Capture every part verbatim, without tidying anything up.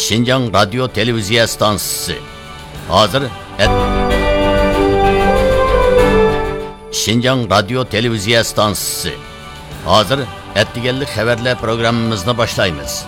Şinjan Radyo Televiziya Stansısı. Hazır et. Şinjan Radyo Televiziya Stansısı. Hazır ettigellik haberler programımızını başlayımız.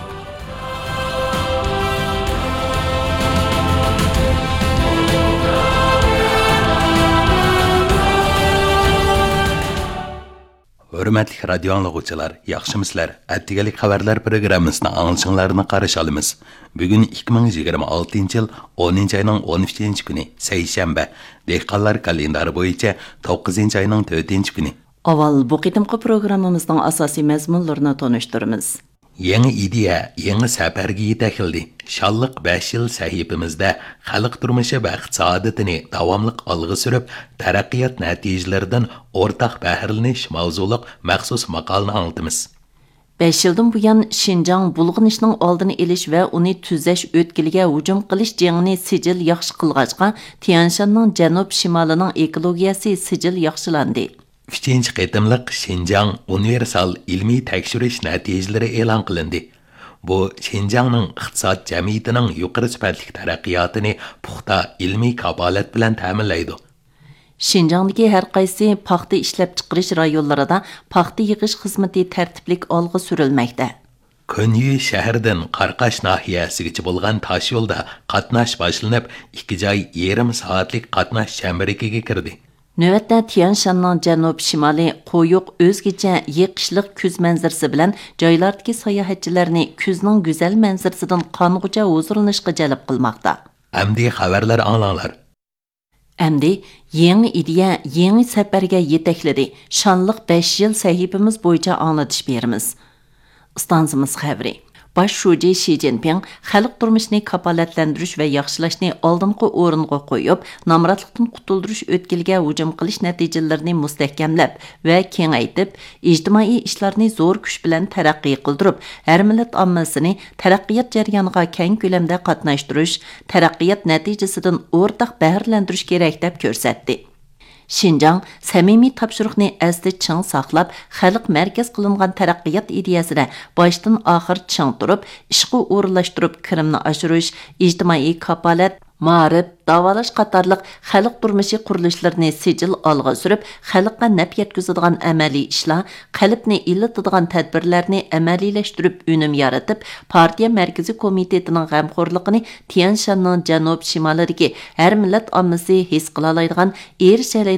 Hürmetli radyo anlıqçılar, yaxşımıslar? Attigelik xabarlar programmasını anılışınlarını qarşı alımız. Bugün iki ming yigirma oltinchi yıl o'ninchi ayning o'n uchinchi kuni, seyşembe. Dehqonlar kalendari bo'yicha to'qqizinchi ayning to'rtinchi kuni. Aval bu qitimqi programmamızdan asosiy mazmunlarini tanıştırımız. Yeni ideya, yeni safarga yetakildi. Şalliq besh yil sahifamizda xalq turmushi va iqtisodiyotini davomli olg'a surib, taraqqiyot natijalaridan o'rtaq bahrilanish mavzuliq maxsus maqolani anlatamiz. besh yildan buyon Şinjan bulg'inishning oldini olish va uni tuzash o'tkiliga hujum qilish jangini sijil yaxshi qilg'achqa, Tianshanning janub-shimolining ekologiyasi sijil yaxshilandi. uchinchi qitimliq Şinjan universal ilmiy tekshirish natijalari e'lon qilindi. Bu Şinjanning iqtisod jamiyatining yuqori sifatli taraqqiyotini puxta ilmiy kafolat bilan ta'minlaydi. Şinjandagi har qaysi paxta ishlab chiqarish rayonlarida paxta yig'ish xizmati tartiblik olg'a surilmoqda. Könyu shahardan Qarqash nahiyasigacha bo'lgan tosh yo'lda qatnash boshlanib, ikki joy yarim soatlik qatnash chambariga kirdi. Növətdə Tianshanning janub-shimoli qo'yiq o'zgacha yiqishliq kuz manzarasi bilan joylardagi sayohatchilarni kuzning go'zal manzarasidan qong'ucha huzurlanishga jalb qilmoqda. Amdi xabarlar anglanglar. Amdi yangi ideya, yangi safarga yetakladi. Şanlıq besh yil sahifamiz bo'yicha anglatish beramiz. Stansimiz xabari. Baş şuji Xi Jinping xalq turmushini kafolatlantirish va yaxshilashni oldingi o'ringa qo'yib, namratlikdan qutuldirish o'tkilga hujum qilish natijalarini mustahkamlab va kengaytib, ijtimoiy ishlarni zo'r kuch bilan taraqqiy qildirib, har millat ommasini taraqqiyot jarayoniga keng ko'lamda qatnashtirish, taraqqiyot natijasidan o'rtaq bahralantirish kerak deb ko'rsatdi. Şinjan samimiy topshiriqni asli ching saqlab, xalq markaz qilingan taraqqiyot ideyasida boshdan oxir ching turib, ishga o'rinlashtirib kirimni oshirish, ijtimoiy kafolat, ma'rif, davolash qatorliq xalq turmushi qurilishlarini sijil olg'a surib, xalqqa naf yetkazadigan amaliy ishlar, qalbni illatadigan tadbirlarni amaliylashtirib, unum yaratib, partiya markaziy komitetining g'amxo'rligini Tianshanning janub-shimolidagi har millat ommasi his qila oladigan, erisha